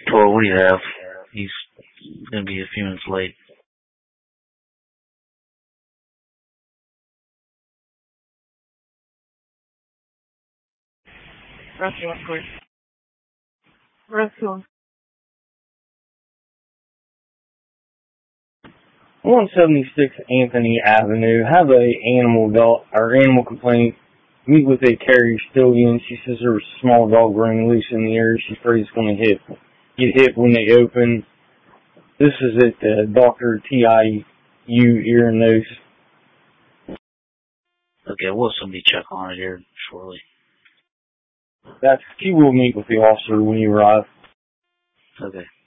Well, what do you have? He's gonna be a few minutes late. Rescue, please. Rescue. 176 Anthony Avenue. Have a animal complaint. Meet with a Carrie Stillian. She says there was a small dog running loose in the air. She's afraid it's going to get hit when they open. This is at Dr. TIU Ear and Nose. Okay, we'll have somebody check on it here shortly. He will meet with the officer when you arrive. Okay.